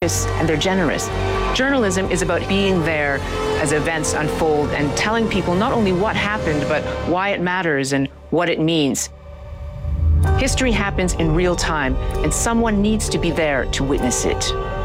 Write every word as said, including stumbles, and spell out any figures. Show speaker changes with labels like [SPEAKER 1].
[SPEAKER 1] artists, and they're generous. Journalism is about being there as events unfold and telling people not only what happened, but why it matters and what it means. History happens in real time, and someone needs to be there to witness it.